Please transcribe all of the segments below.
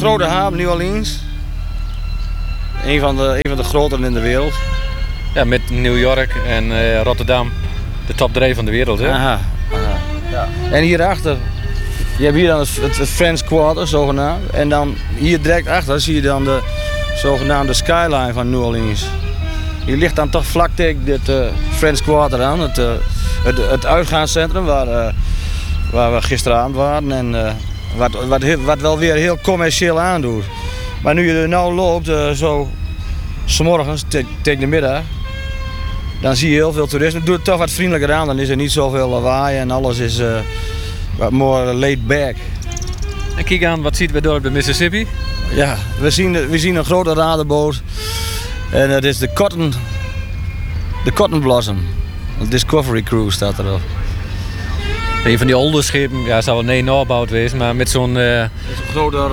grote haven, New Orleans. Een van de grotere in de wereld. Ja, met New York en Rotterdam. De top 3 van de wereld, hè? Aha. Ja. En hierachter, je hebt hier dan het French Quarter, zogenaamd. En dan hier direct achter zie je dan de zogenaamde skyline van New Orleans. Hier ligt dan toch vlak tegen dit French Quarter aan. Het uitgaanscentrum waar we gisteravond waren. En wat wel weer heel commercieel aandoet. Maar nu je er nou loopt, zo 's morgens tegen de middag, dan zie je heel veel toeristen. Het doet het toch wat vriendelijker aan, dan is er niet zoveel lawaai en alles is wat more laid back. En kijk aan, wat zien we door op de Mississippi? Ja, we zien een grote radarboot. En dat is de Cotton Blossom. De Discovery Cruise staat erop. Een van die oude schepen, ja, zou wel nee noorbouwd wezen, maar met zo'n grote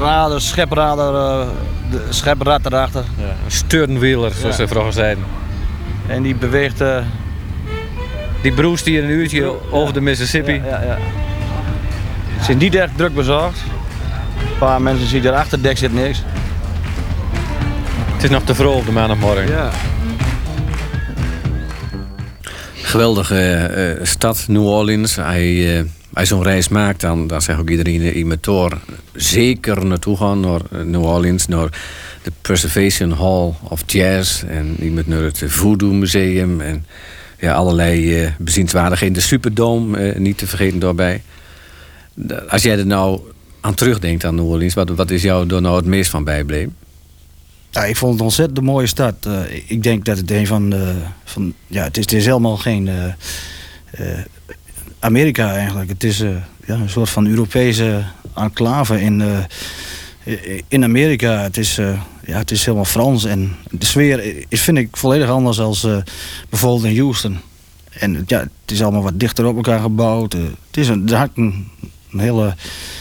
scheprad erachter. Ja, een steurnwieler, zoals ze vroeger zeiden. En die beweegt... Die broest hier een uurtje over de Mississippi. Ja. Het is niet echt druk bezorgd. Een paar mensen zien er achter dek zit niks. Het is nog te vroeg op de maandagmorgen. Ja. Geweldige stad, New Orleans. Als zo'n reis maakt, dan zegt ook iedereen in mijn tour zeker naartoe gaan naar New Orleans, naar de Preservation Hall of Jazz en iemand naar het Voodoo Museum en ja, allerlei bezienswaardigheden. De Superdome, niet te vergeten daarbij. Als jij er nou aan terugdenkt aan New Orleans, wat is jou er nou het meest van bijbleven? Ja, ik vond het ontzettend een mooie stad. Ik denk dat het een van het is helemaal geen Amerika eigenlijk. Het is een soort van Europese enclave in Amerika. Het is helemaal Frans en de sfeer vind ik volledig anders dan bijvoorbeeld in Houston. En ja, het is allemaal wat dichter op elkaar gebouwd. Er hangt een hele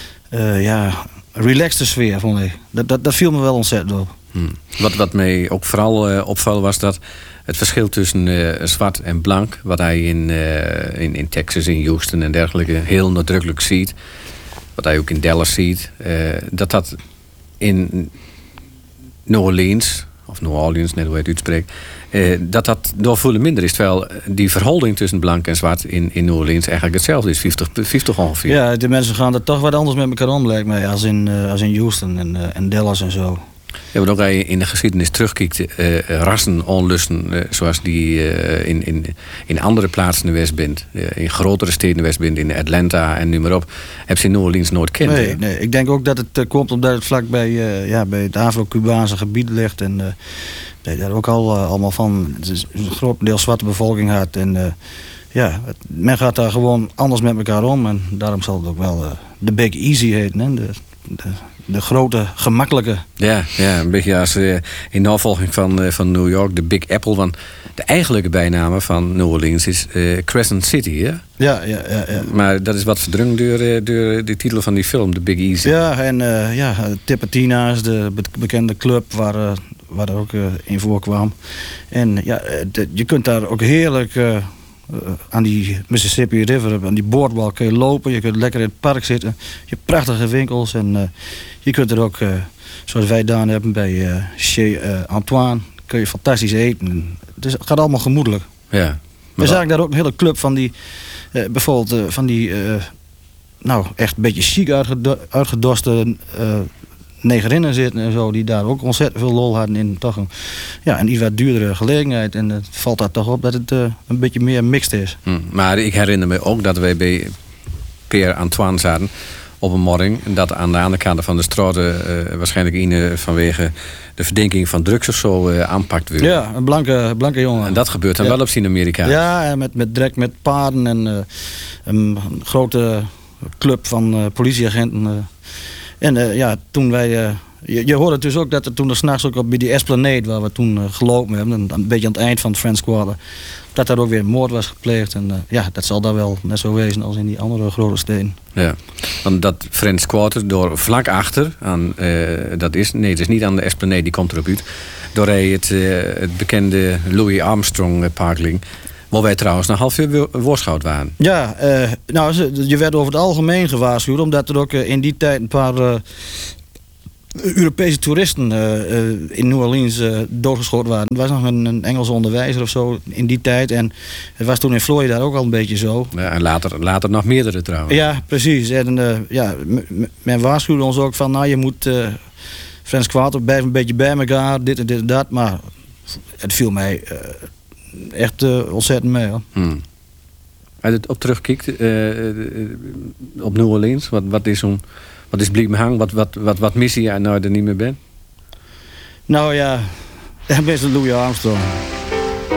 relaxte sfeer, vond ik. Dat viel me wel ontzettend op. Wat mij ook vooral opviel was dat het verschil tussen zwart en blank, wat hij in Texas, in Houston en dergelijke heel nadrukkelijk ziet, wat hij ook in Dallas ziet, dat in New Orleans, of New Orleans, net hoe je het uitspreekt, dat door veel minder is. Terwijl die verhouding tussen blank en zwart in New Orleans eigenlijk hetzelfde is, 50 ongeveer. Ja, de mensen gaan er toch wat anders met elkaar om, lijkt mij, als in Houston en Dallas en zo. Ja, maar ook als je in de geschiedenis terugkijkt, rassen, onlusten, zoals die in andere plaatsen in de Westbind, in grotere steden in de Westbind, in Atlanta en nu maar op, heb ze in New Orleans nooit kent. Nee, ik denk ook dat het komt omdat het vlak bij het Afro-Cubaanse gebied ligt en dat je daar ook allemaal van een groot deel zwarte bevolking had. En men gaat daar gewoon anders met elkaar om en daarom zal het ook wel de Big Easy heten, hè? De grote, gemakkelijke. Ja, een beetje als in navolging van New York, de Big Apple. Want de eigenlijke bijnaam van New Orleans is Crescent City, hè? Ja. Maar dat is wat verdrungt door de titel van die film, The Big Easy. Ja, en Tippertina's, de bekende club waar er ook in voorkwam. En ja, je kunt daar ook heerlijk aan die Mississippi River, aan die boardwalk kun je lopen. Je kunt lekker in het park zitten. Je hebt prachtige winkels en je kunt er ook, zoals wij gedaan hebben bij Chez Antoine, kun je fantastisch eten. Dus het gaat allemaal gemoedelijk. Ja. We zagen daar ook een hele club van die, bijvoorbeeld van die, echt een beetje chic uitgedoste negerinnen zitten en zo, die daar ook ontzettend veel lol hadden in toch een iets wat duurdere gelegenheid. En het valt daar toch op dat het een beetje meer mixed is. Maar ik herinner me ook dat wij bij Pierre Antoine zaten op een morgen. Dat aan de andere kant van de straat waarschijnlijk vanwege de verdenking van drugs of zo aanpakt wordt. Ja, een blanke jongen. En dat gebeurt dan wel op Zuid-Amerika. Ja, met paarden en een grote club van politieagenten. Toen wij... Je hoorde dus ook dat er toen 's nachts ook bij die Esplanade, waar we toen gelopen hebben, een beetje aan het eind van het French Quarter, dat daar ook weer een moord was gepleegd. En dat zal daar wel net zo wezen als in die andere grote steden. Ja, want dat French Quarter, door vlak achter, het is niet aan de Esplanade, die komt erop uit, door het bekende Louis Armstrong parkling, waar wij trouwens een half uur woorschouwd waren. Ja, je werd over het algemeen gewaarschuwd, omdat er ook in die tijd een paar Europese toeristen in New Orleans doodgeschoten waren. Er was nog een Engelse onderwijzer of zo in die tijd. En het was toen in Florida ook al een beetje zo. Ja, en later nog meerdere trouwens. Ja, precies. En men waarschuwde ons ook van, nou, je moet Frans Quarter blijf een beetje bij elkaar, dit en dit en dat. Maar het viel mij echt ontzettend mee. Hoor. Als je op terugkijkt op New Orleans, wat is blijven hangen? Wat mis je nou er niet meer bent? Nou ja, best Louis Armstrong.